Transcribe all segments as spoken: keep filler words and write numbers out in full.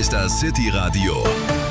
ist das City Radio,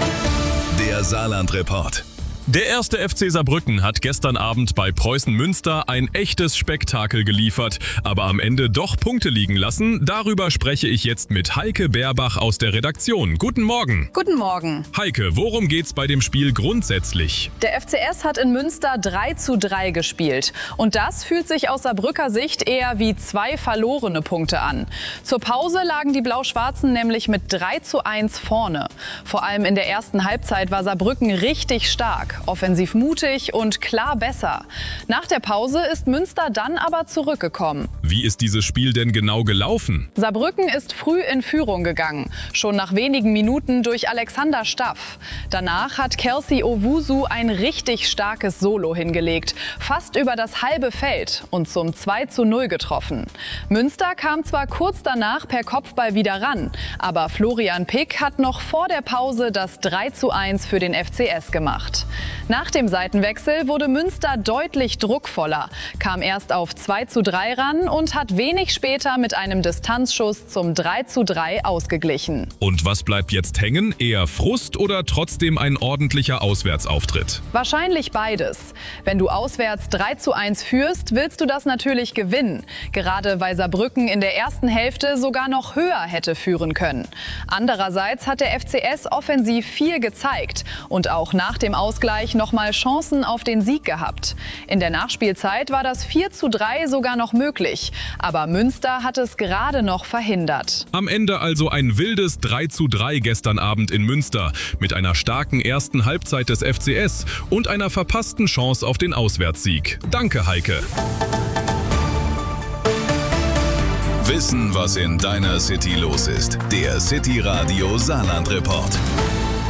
der Saarland-Report. Der erste F C Saarbrücken hat gestern Abend bei Preußen Münster ein echtes Spektakel geliefert, aber am Ende doch Punkte liegen lassen. Darüber spreche ich jetzt mit Heike Beerbach aus der Redaktion. Guten Morgen. Guten Morgen. Heike, worum geht's bei dem Spiel grundsätzlich? Der F C S hat in Münster drei zu drei gespielt. Und das fühlt sich aus Saarbrücker Sicht eher wie zwei verlorene Punkte an. Zur Pause lagen die Blau-Schwarzen nämlich mit drei zu eins vorne. Vor allem in der ersten Halbzeit war Saarbrücken richtig stark. Offensiv mutig und klar besser. Nach der Pause ist Münster dann aber zurückgekommen. Wie ist dieses Spiel denn genau gelaufen? Saarbrücken ist früh in Führung gegangen. Schon nach wenigen Minuten durch Alexander Staff. Danach hat Kelsey Owusu ein richtig starkes Solo hingelegt. Fast über das halbe Feld und zum zwei zu null getroffen. Münster kam zwar kurz danach per Kopfball wieder ran, aber Florian Pick hat noch vor der Pause das drei zu eins für den F C S gemacht. Nach dem Seitenwechsel wurde Münster deutlich druckvoller, kam erst auf zwei zu drei ran und hat wenig später mit einem Distanzschuss zum drei zu drei ausgeglichen. Und was bleibt jetzt hängen? Eher Frust oder trotzdem ein ordentlicher Auswärtsauftritt? Wahrscheinlich beides. Wenn du auswärts drei zu eins führst, willst du das natürlich gewinnen. Gerade weil Saarbrücken in der ersten Hälfte sogar noch höher hätte führen können. Andererseits hat der F C S offensiv viel gezeigt und auch nach dem Ausgleich noch mal Chancen auf den Sieg gehabt. In der Nachspielzeit war das vier zu drei sogar noch möglich, aber Münster hat es gerade noch verhindert. Am Ende also ein wildes drei zu drei gestern Abend in Münster mit einer starken ersten Halbzeit des F C S und einer verpassten Chance auf den Auswärtssieg. Danke, Heike. Wissen, was in deiner City los ist. Der City Radio Saarland-Report.